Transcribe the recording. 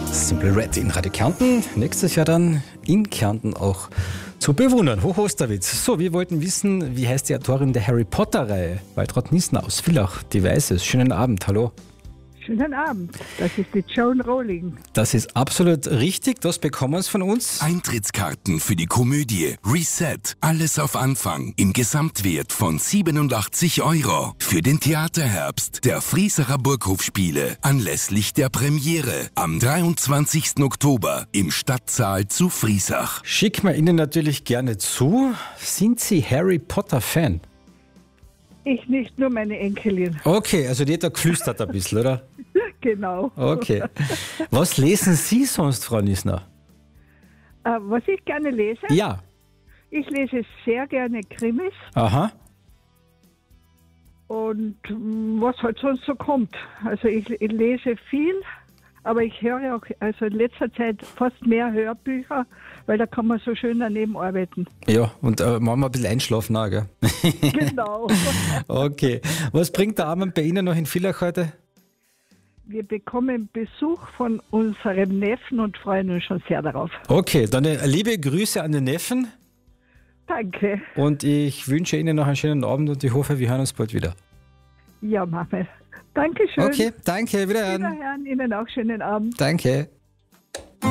Simple Red in Radio Kärnten. Nächstes Jahr dann in Kärnten auch zu bewundern. Hoch Osterwitz. So, wir wollten wissen, wie heißt die Autorin der Harry Potter-Reihe? Waltraud Niesner aus Villach, die weiß es. Schönen Abend, hallo. Schönen Abend, das ist die Joan Rowling. Das ist absolut richtig, das bekommen Sie von uns. Eintrittskarten für die Komödie Reset. Alles auf Anfang im Gesamtwert von 87 €. Für den Theaterherbst der Friesacher Burghofspiele anlässlich der Premiere am 23. Oktober im Stadtsaal zu Friesach. Schicken wir Ihnen natürlich gerne zu. Sind Sie Harry Potter-Fan? Ich nicht, nur meine Enkelin. Okay, also die hat da geflüstert ein bisschen, oder? Genau. Okay. Was lesen Sie sonst, Frau Niesner? Was ich gerne lese? Ja. Ich lese sehr gerne Krimis Aha. und was halt sonst so kommt. Also ich lese viel, aber ich höre auch also in letzter Zeit fast mehr Hörbücher, weil da kann man so schön daneben arbeiten. Ja, und machen wir ein bisschen einschlafen auch, gell? Genau. Okay. Was bringt der Abend bei Ihnen noch in Villach heute? Wir bekommen Besuch von unserem Neffen und freuen uns schon sehr darauf. Okay, dann liebe Grüße an den Neffen Danke. und ich wünsche Ihnen noch einen schönen Abend und ich hoffe, wir hören uns bald wieder. Ja, Mama. Dankeschön. Okay, danke, wiederhören. Wiederhören, Ihnen auch schönen Abend. Danke.